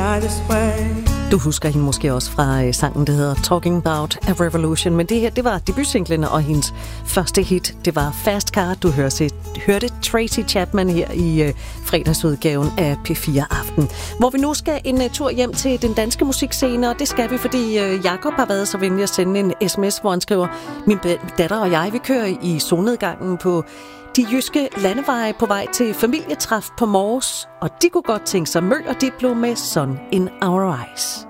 this way. Du husker hende måske også fra sangen, der hedder Talking About a Revolution, men det her, det var debutsinglen, og hendes første hit, det var Fast Car. Du hørte Tracy Chapman her i fredagsudgaven af P4 Aften, hvor vi nu skal en tur hjem til den danske musikscene, og det skal vi, fordi Jakob har været så venlig at sende en sms, hvor han skriver: min datter og jeg, vi kører i solnedgangen på de jyske landeveje på vej til familietræf på Mors, og de kunne godt tænke sig Mø og Diplo med Sun in Our Eyes.